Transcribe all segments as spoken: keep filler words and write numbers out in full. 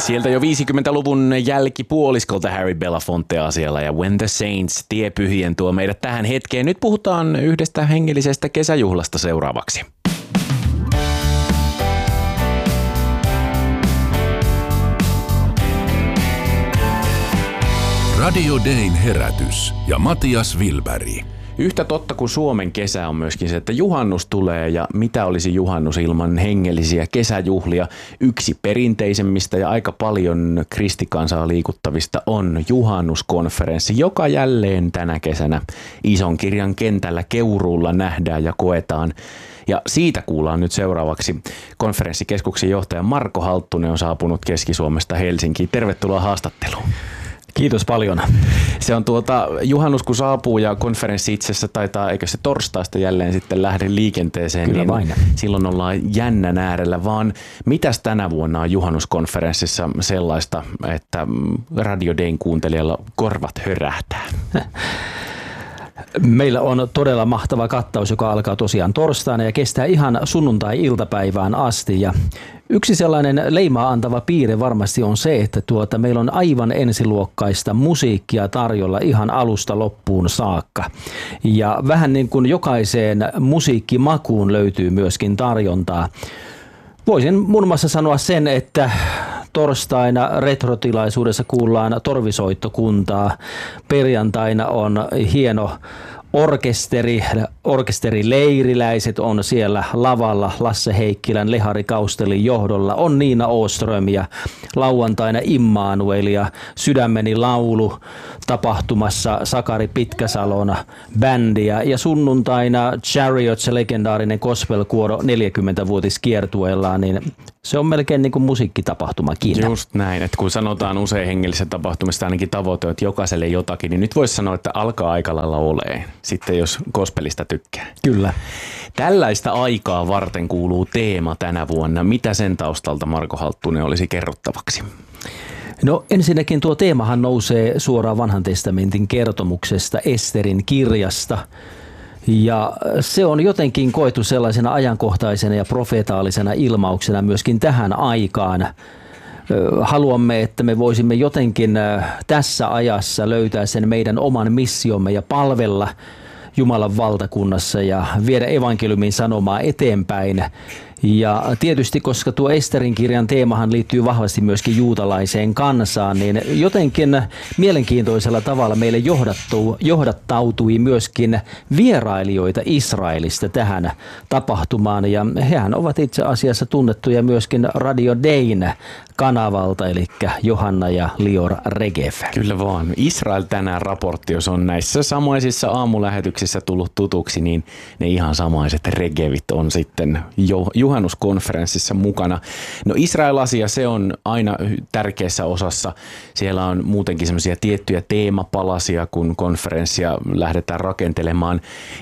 Sieltä jo viisikymmentäluvun jälkipuoliskolta Harry Belafonte asialla ja When the Saints tie pyhien tuo meidät tähän hetkeen. Nyt puhutaan yhdestä hengellisestä kesäjuhlasta seuraavaksi. Radio Dayn herätys ja Matias Wilberg. Yhtä totta kuin Suomen kesä on myöskin se, että juhannus tulee ja mitä olisi juhannus ilman hengellisiä kesäjuhlia. Yksi perinteisemmistä ja aika paljon kristikansaa liikuttavista on juhannuskonferenssi, joka jälleen tänä kesänä Ison kirjan kentällä Keuruulla nähdään ja koetaan. Ja siitä kuullaan nyt seuraavaksi. Konferenssikeskuksen johtaja Marko Halttunen on saapunut Keski-Suomesta Helsinkiin. Tervetuloa haastatteluun. Kiitos paljon. Se on tuota, juhannus kun saapuu ja konferenssi itse asiassa taitaa, eikö se torstaista jälleen sitten lähde liikenteeseen, Kyllä niin vain. Silloin ollaan jännän äärellä, vaan mitäs tänä vuonna on juhannuskonferenssissa sellaista, että Radio Dayn kuuntelijalla korvat hörähtää? Meillä on todella mahtava kattaus, joka alkaa tosiaan torstaina ja kestää ihan sunnuntai-iltapäivään asti. Ja yksi sellainen leimaa antava piirre varmasti on se, että tuota, meillä on aivan ensiluokkaista musiikkia tarjolla ihan alusta loppuun saakka. Ja vähän niin kuin jokaiseen musiikkimakuun löytyy myöskin tarjontaa. Voisin muun muassa sanoa sen, että torstaina retrotilaisuudessa kuullaan torvisoittokuntaa. Perjantaina on hieno orkesteri, orkesterileiriläiset on siellä lavalla Lasse Heikkilän, Lehari Kaustelin johdolla. On Niina Åström ja lauantaina Immanuel ja Sydämeni laulu tapahtumassa Sakari Pitkäsalon bändiä. Ja sunnuntaina Chariots, legendaarinen gospelkuoro neljäkymmentävuotiskiertueellaan, niin se on melkein niin kuin musiikkitapahtumakin. Just näin, että kun sanotaan usein hengellisessä tapahtumista ainakin tavoite, että jokaiselle jotakin, niin nyt voisi sanoa, että alkaa aika lailla oleen, sitten jos gospelista tykkää. Kyllä. Tällaista aikaa varten kuuluu teema tänä vuonna. Mitä sen taustalta Marko Halttunen olisi kerrottavaksi? No ensinnäkin tuo teemahan nousee suoraan Vanhan testamentin kertomuksesta Esterin kirjasta. Ja se on jotenkin koettu sellaisena ajankohtaisena ja profeetaalisena ilmauksena myöskin tähän aikaan. Haluamme, että me voisimme jotenkin tässä ajassa löytää sen meidän oman missiomme ja palvella Jumalan valtakunnassa ja viedä evankeliumin sanomaa eteenpäin. Ja tietysti, koska tuo Esterin kirjan teemahan liittyy vahvasti myöskin juutalaiseen kansaan, niin jotenkin mielenkiintoisella tavalla meille johdattautui myöskin vierailijoita Israelista tähän tapahtumaan. Ja hehän ovat itse asiassa tunnettuja myöskin Radio Dayn kanavalta, eli Johanna ja Lior Regev. Kyllä vaan. Israel tänään raportti, jos on näissä samaisissa aamulähetyksissä tullut tutuksi, niin ne ihan samaiset Regevit on sitten jo juhannuskonferenssissa mukana. No Israel-asia, se on aina tärkeässä osassa. Siellä on muutenkin semmoisia tiettyjä teemapalasia, kun konferenssia lähdetään rakentelemaan.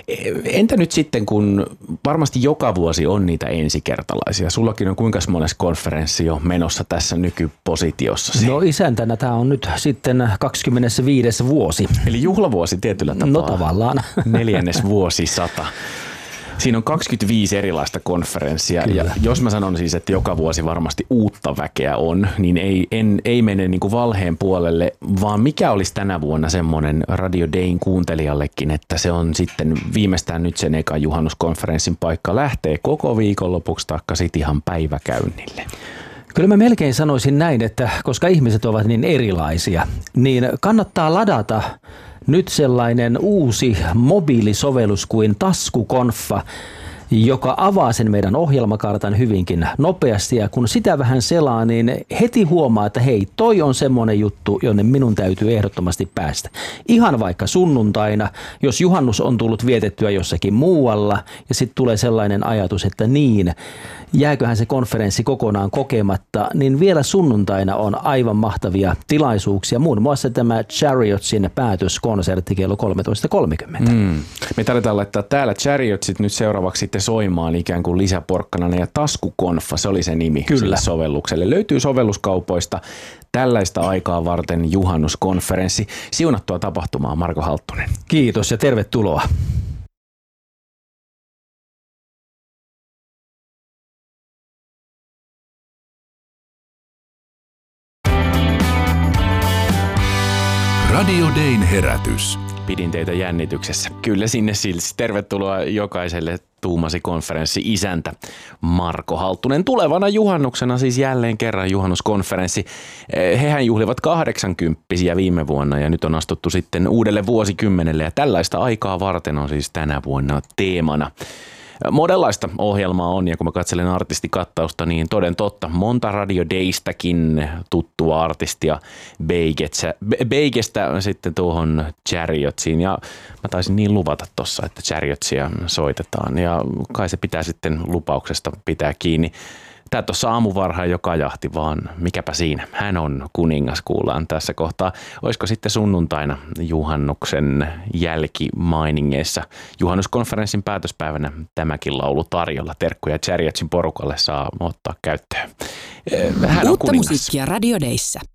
Entä nyt sitten, kun varmasti joka vuosi on niitä ensikertalaisia? Sullakin on kuinka monessa konferenssi jo menossa tässä nykypositiossa? No isäntänä tämä on nyt sitten kaksikymmentäviides vuosi. Eli juhlavuosi tietyllä tapaa. No tavallaan. Neljännes vuosisata. Siinä on kaksikymmentäviisi erilaista konferenssia. Kyllä. Ja jos mä sanon siis, että joka vuosi varmasti uutta väkeä on, niin ei, en, ei mene niin kuin valheen puolelle, vaan mikä olisi tänä vuonna semmoinen Radio Dayn kuuntelijallekin, että se on sitten viimeistään nyt sen eka juhannuskonferenssin paikka lähtee koko viikonlopuksi taikka sitten ihan päiväkäynnille. Kyllä mä melkein sanoisin näin, että koska ihmiset ovat niin erilaisia, niin kannattaa ladata nyt sellainen uusi mobiilisovellus kuin Taskukonfa, joka avaa sen meidän ohjelmakartan hyvinkin nopeasti. Ja kun sitä vähän selaa, niin heti huomaa, että hei, toi on semmoinen juttu, jonne minun täytyy ehdottomasti päästä. Ihan vaikka sunnuntaina, jos juhannus on tullut vietettyä jossakin muualla, ja sitten tulee sellainen ajatus, että niin, jääköhän se konferenssi kokonaan kokematta, niin vielä sunnuntaina on aivan mahtavia tilaisuuksia. Muun muassa tämä Chariotsin päätöskonsertti kello kolmetoista kolmekymmentä. Mm. Me tarvitaan laittaa täällä Chariotsit nyt seuraavaksi sitten soimaan ikään kuin lisäporkkanana, ja Taskukonfa, se oli se nimi. Kyllä. Sille sovellukselle. Löytyy sovelluskaupoista tällaista aikaa varten juhannuskonferenssi. Siunattua tapahtumaa, Marko Halttunen. Kiitos ja tervetuloa. Radio Dayn herätys. Pidin teitä jännityksessä. Kyllä sinne siis. Tervetuloa jokaiselle, tuumasi konferenssi isäntä Marko Halttunen. Tulevana juhannuksena siis jälleen kerran juhannuskonferenssi. Hehän juhlivat kahdeksankymppisiä viime vuonna ja nyt on astuttu sitten uudelle vuosikymmenelle ja tällaista aikaa varten on siis tänä vuonna teemana. Monenlaista ohjelmaa on ja kun mä katselen artistikattausta, niin toden totta monta Radio Daystäkin tuttua artistia Beigestä sitten tuohon Chariotsiin ja mä taisin niin luvata tossa, että Chariotsia soitetaan ja kai se pitää sitten lupauksesta pitää kiinni. Tää tuossa aamuvarhaan jo kajahti vaan, mikäpä siinä. Hän on kuningas, kuullaan tässä kohtaa. Olisiko sitten sunnuntaina juhannuksen jälkimainingeissa juhannuskonferenssin päätöspäivänä tämäkin laulu tarjolla. Terkkuja Chariotsin porukalle saa ottaa käyttöön. Hän on Uutta kuningas. musiikkia Radio Dayssä.